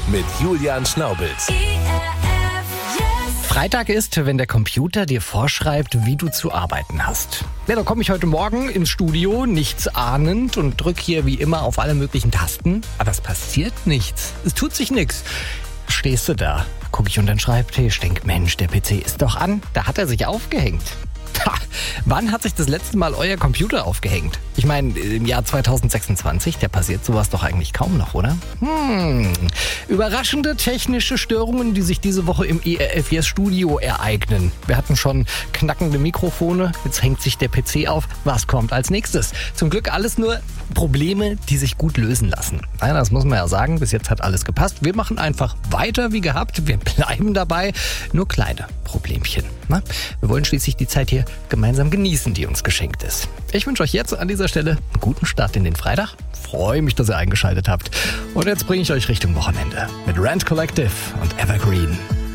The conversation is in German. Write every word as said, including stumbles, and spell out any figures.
mit Julian Schnaubels. Freitag ist, wenn der Computer dir vorschreibt, wie du zu arbeiten hast. Ja, da komme ich heute Morgen ins Studio, nichts ahnend, und drücke hier wie immer auf alle möglichen Tasten. Aber es passiert nichts. Es tut sich nichts. Stehst du da, gucke ich unter den Schreibtisch, denk, Mensch, der P C ist doch an. Da hat er sich aufgehängt. Ha, wann hat sich das letzte Mal euer Computer aufgehängt? Ich meine, im Jahr zwanzig sechsundzwanzig, da passiert sowas doch eigentlich kaum noch, oder? Hm. Überraschende technische Störungen, die sich diese Woche im E R F Yes Studio ereignen. Wir hatten schon knackende Mikrofone, jetzt hängt sich der P C auf. Was kommt als nächstes? Zum Glück alles nur Probleme, die sich gut lösen lassen. Nein, das muss man ja sagen, bis jetzt hat alles gepasst. Wir machen einfach weiter wie gehabt, wir bleiben dabei. Nur kleine Problemchen. Na? Wir wollen schließlich die Zeit hier gemeinsam genießen, die uns geschenkt ist. Ich wünsche euch jetzt an dieser Stelle einen guten Start in den Freitag. Freue mich, dass ihr eingeschaltet habt. Und jetzt bringe ich euch Richtung Wochenende mit Rant Collective und Evergreen.